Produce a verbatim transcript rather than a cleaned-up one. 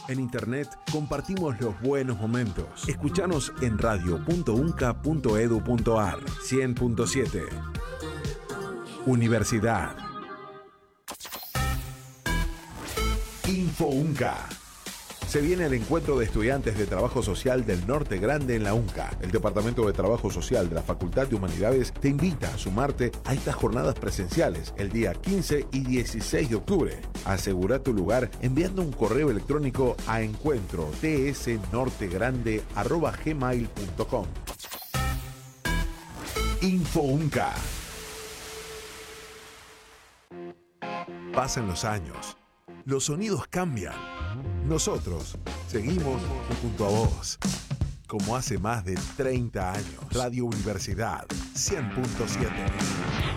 En internet compartimos los buenos momentos. Escuchanos en radio punto unca punto edu punto ar. cien punto siete. Universidad. Info UNCA. Se viene el encuentro de estudiantes de Trabajo Social del Norte Grande en la UNCA. El Departamento de Trabajo Social de la Facultad de Humanidades te invita a sumarte a estas jornadas presenciales el día quince y dieciséis de octubre. Asegura tu lugar enviando un correo electrónico a encuentro t s nortegrande arroba gmail punto com. Info UNCA. Pasan los años. Los sonidos cambian. Nosotros seguimos junto a vos. Como hace más de treinta años. Radio Universidad cien punto siete.